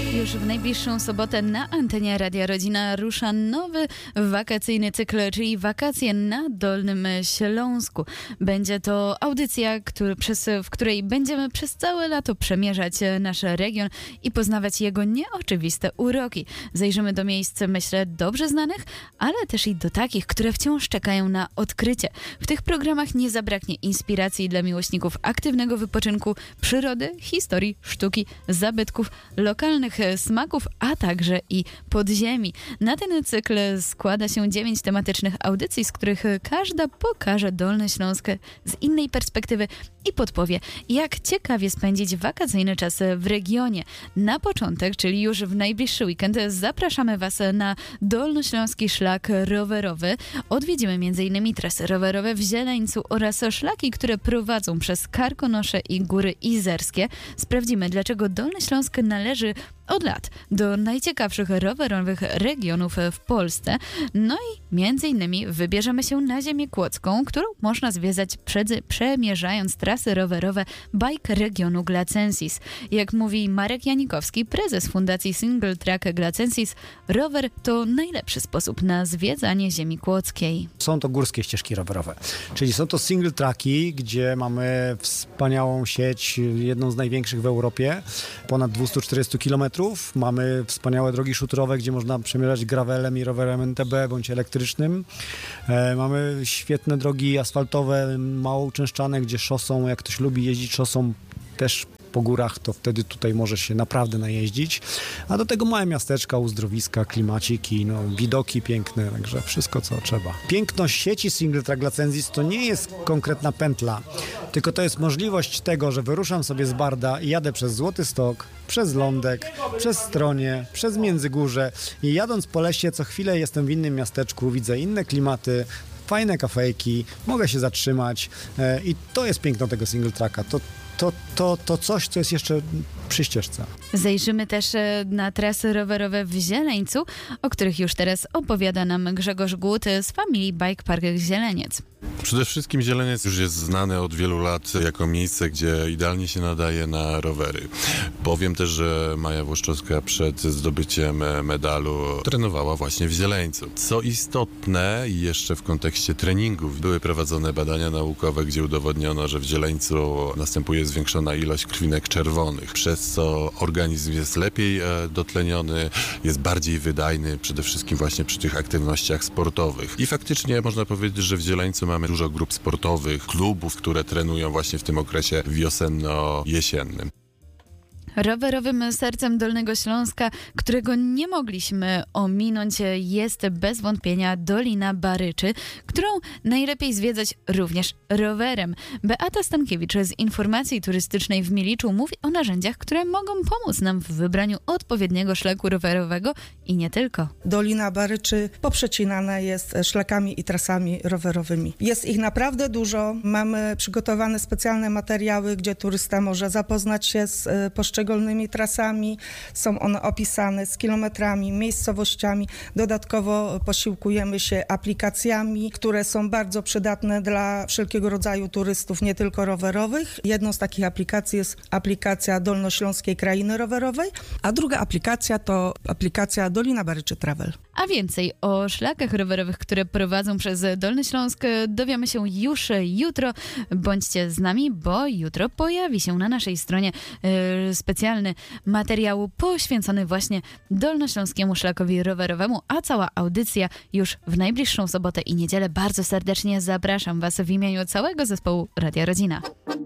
Już w najbliższą sobotę na antenie Radia Rodzina rusza nowy wakacyjny cykl, czyli wakacje na Dolnym Śląsku. Będzie to audycja, w której będziemy przez całe lato przemierzać nasz region i poznawać jego nieoczywiste uroki. Zajrzymy do miejsc, myślę, dobrze znanych, ale też i do takich, które wciąż czekają na odkrycie. W tych programach nie zabraknie inspiracji dla miłośników aktywnego wypoczynku, przyrody, historii, sztuki, zabytków, lokalnych smaków, a także i podziemi. Na ten cykl składa się 9 tematycznych audycji, z których każda pokaże Dolny Śląsk z innej perspektywy i podpowie, jak ciekawie spędzić wakacyjny czas w regionie. Na początek, czyli już w najbliższy weekend, zapraszamy Was na Dolnośląski Szlak Rowerowy. Odwiedzimy m.in. trasy rowerowe w Zieleńcu oraz szlaki, które prowadzą przez Karkonosze i Góry Izerskie. Sprawdzimy, dlaczego Dolny Śląsk należy od lat do najciekawszych rowerowych regionów w Polsce. No i między innymi wybierzemy się na ziemię kłodzką, którą można zwiedzać przemierzając trasy rowerowe Bike Regionu Glacensis. Jak mówi Marek Janikowski, prezes Fundacji Single Track Glacensis, rower to najlepszy sposób na zwiedzanie ziemi kłodzkiej. Są to górskie ścieżki rowerowe, czyli są to single tracki, gdzie mamy wspaniałą sieć, jedną z największych w Europie, ponad 240 km. Mamy wspaniałe drogi szutrowe, gdzie można przemierzać gravelem i rowerem MTB bądź elektrycznym. Mamy świetne drogi asfaltowe, mało uczęszczane, gdzie szosą, jak ktoś lubi jeździć szosą też po górach, to wtedy tutaj może się naprawdę najeździć. A do tego małe miasteczka, uzdrowiska, klimaciki, widoki piękne, także wszystko, co trzeba. Piękność sieci Single Track Glacensis to nie jest konkretna pętla, tylko to jest możliwość tego, że wyruszam sobie z Barda i jadę przez Złoty Stok, przez Lądek, przez Stronie, przez Międzygórze i jadąc po lesie co chwilę jestem w innym miasteczku, widzę inne klimaty, fajne kafejki, mogę się zatrzymać i to jest piękno tego single tracka. To coś, co jest jeszcze przy ścieżce. Zajrzymy też na trasy rowerowe w Zieleńcu, o których już teraz opowiada nam Grzegorz Głód z Family Bike Park Zieleniec. Przede wszystkim Zieleniec już jest znany od wielu lat jako miejsce, gdzie idealnie się nadaje na rowery. Powiem też, że Maja Włoszczowska przed zdobyciem medalu trenowała właśnie w Zieleńcu. Co istotne, jeszcze w kontekście treningów, były prowadzone badania naukowe, gdzie udowodniono, że w Zieleńcu następuje zwiększona ilość krwinek czerwonych, przez co organizm jest lepiej dotleniony, jest bardziej wydajny, przede wszystkim właśnie przy tych aktywnościach sportowych. I faktycznie można powiedzieć, że w Zieleńcu mamy dużo grup sportowych, klubów, które trenują właśnie w tym okresie wiosenno-jesiennym. Rowerowym sercem Dolnego Śląska, którego nie mogliśmy ominąć, jest bez wątpienia Dolina Baryczy, którą najlepiej zwiedzać również rowerem. Beata Stankiewicz z Informacji Turystycznej w Miliczu mówi o narzędziach, które mogą pomóc nam w wybraniu odpowiedniego szlaku rowerowego i nie tylko. Dolina Baryczy poprzecinana jest szlakami i trasami rowerowymi. Jest ich naprawdę dużo. Mamy przygotowane specjalne materiały, gdzie turysta może zapoznać się z poszczególnymi trasami. Są one opisane z kilometrami, miejscowościami. Dodatkowo posiłkujemy się aplikacjami, które są bardzo przydatne dla wszelkiego rodzaju turystów, nie tylko rowerowych. Jedną z takich aplikacji jest aplikacja Dolnośląskiej Krainy Rowerowej, a druga aplikacja to aplikacja Dolina Baryczy Travel. A więcej o szlakach rowerowych, które prowadzą przez Dolny Śląsk, dowiemy się już jutro. Bądźcie z nami, bo jutro pojawi się na naszej stronie specjalny materiał poświęcony właśnie Dolnośląskiemu Szlakowi Rowerowemu, a cała audycja już w najbliższą sobotę i niedzielę. Bardzo serdecznie zapraszam Was w imieniu całego zespołu Radia Rodzina.